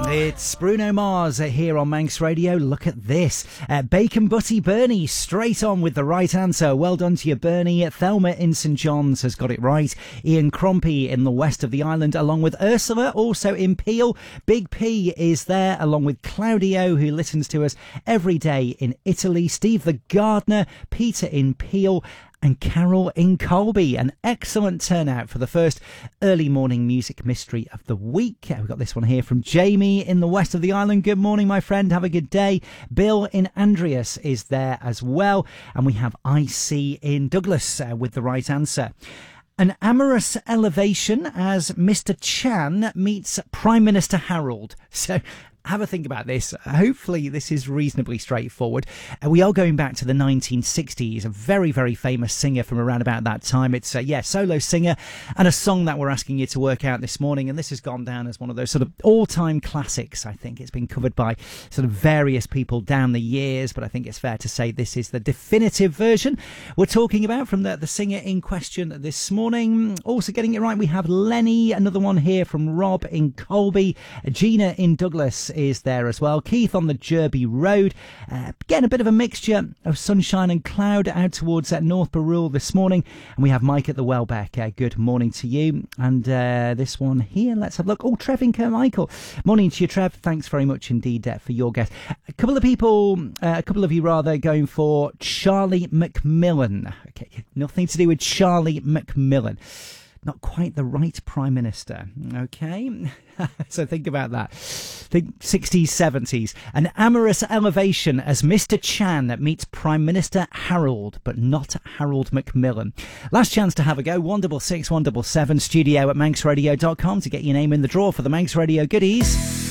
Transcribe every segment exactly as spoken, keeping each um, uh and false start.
It's Bruno Mars here on Manx Radio. Look at this. Uh, Bacon Butty Bernie straight on with the right answer. Well done to you, Bernie. Thelma in St John's has got it right. Ian Crompy in the west of the island, along with Ursula, also in Peel. Big P is there, along with Claudio, who listens to us every day in Italy. Steve the Gardener, Peter in Peel, and Carol in Colby. An excellent turnout for the first early morning music mystery of the week. We've got this one here from Jamie in the west of the island. Good morning, my friend. Have a good day. Bill in Andreas is there as well. And we have I C in Douglas uh, with the right answer. An amorous elevation as Mister Chan meets Prime Minister Harold. So have a think about this. Hopefully this is reasonably straightforward. Uh, we are going back to the nineteen sixties. A very, very famous singer from around about that time. It's a yeah, solo singer and a song that we're asking you to work out this morning. And this has gone down as one of those sort of all-time classics, I think. It's been covered by sort of various people down the years, but I think it's fair to say this is the definitive version we're talking about from the, the singer in question this morning. Also getting it right, we have Lenny, another one here from Rob in Colby. Gina in Douglas is there as well. Keith on the Jerby Road. Uh, getting a bit of a mixture of sunshine and cloud out towards uh, North Barrule this morning. And we have Mike at the Welbeck. Uh, good morning to you. And uh, this one here, let's have a look. Oh, Trev in Carmichael. Morning to you, Trev. Thanks very much indeed uh, for your guest. A couple of people, uh, a couple of you rather, going for Charlie Macmillan. Okay, nothing to do with Charlie Macmillan. Not quite the right Prime Minister. Okay, so think about that. Think sixties, seventies. An amorous elevation as Mister Chan meets Prime Minister Harold, but not Harold Macmillan. Last chance to have a go. one six six, one seven seven, studio at manx radio dot com to get your name in the draw for the Manx Radio goodies.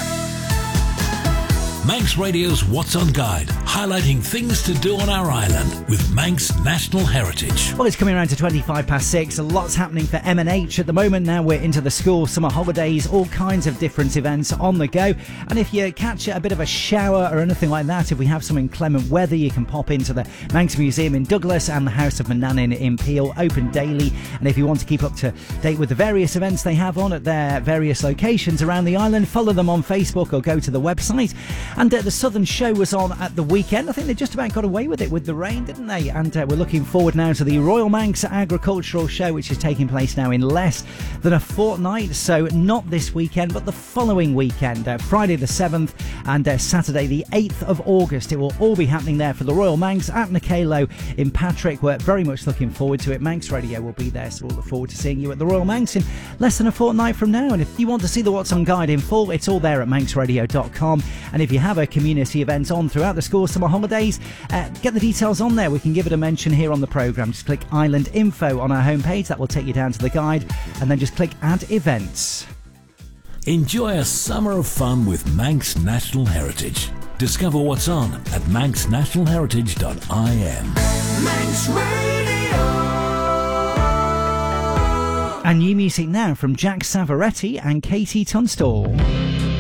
Manx Radio's What's On Guide, highlighting things to do on our island with Manx National Heritage. Well, it's coming around to twenty-five past six. A lot's happening for M and H at the moment. Now we're into the school summer holidays, all kinds of different events on the go. And if you catch a bit of a shower or anything like that, if we have some inclement weather, you can pop into the Manx Museum in Douglas and the House of Manannan in Peel, open daily. And if you want to keep up to date with the various events they have on at their various locations around the island, follow them on Facebook or go to the website. And uh, the Southern Show was on at the weekend. I think they just about got away with it with the rain, didn't they? And uh, we're looking forward now to the Royal Manx Agricultural Show, which is taking place now in less than a fortnight. So not this weekend, but the following weekend, uh, Friday the seventh and uh, Saturday the eighth of August. It will all be happening there for the Royal Manx at Niccolo in Patrick. We're very much looking forward to it. Manx Radio will be there, so we'll look forward to seeing you at the Royal Manx in less than a fortnight from now. And if you want to see the What's On Guide in full, it's all there at manx radio dot com. And if you have a community event on throughout the school summer holidays, uh, get the details on there. We can give it a mention here on the programme. Just click Island Info on our homepage. That will take you down to the guide, and then just click Add Events. Enjoy a summer of fun with Manx National Heritage. Discover what's on at manx national heritage dot I N. Manx Radio. And new music now from Jack Savaretti and Katie Tunstall.